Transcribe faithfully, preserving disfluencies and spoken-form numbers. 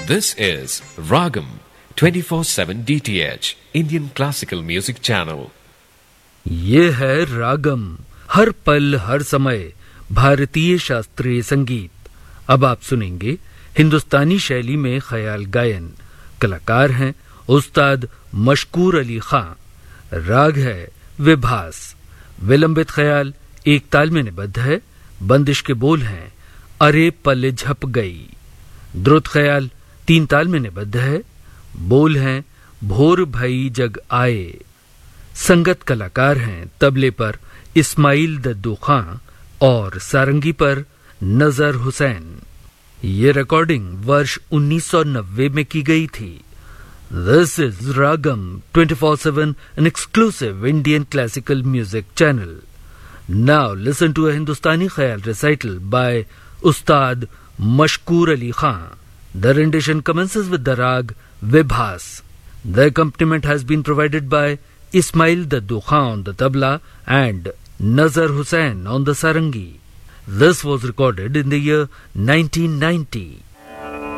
This is Ragam twenty-four seven D T H Indian Classical Music Channel. ये है रागम, हर पल हर समय भारतीय शास्त्रीय संगीत। अब आप सुनेंगे हिंदुस्तानी शैली में ख्याल गायन। कलाकार हैं उस्ताद मशकूर अली खां। राग है विभास। विलंबित ख्याल एक ताल में निबद्ध है। बंदिश के बोल हैं अरे पल झप गई। द्रुत ख्याल तीन ताल में निबद्ध है। बोल हैं भोर भई जग आए। संगत कलाकार हैं तबले पर इस्माइल दद्दू खां और सारंगी पर नजर हुसैन। ये रिकॉर्डिंग वर्ष उन्नीस सौ नब्बे में की गई थी। This is ragam twenty four seven, an exclusive Indian classical music channel. Now listen to a Hindustani khayal recital by Ustad Mashkoor Ali Khan. The rendition commences with the rag Vibhas. The accompaniment has been provided by Ismail Daddu Khan on the tabla and Nazar Hussain on the sarangi. This was recorded in the year nineteen ninety.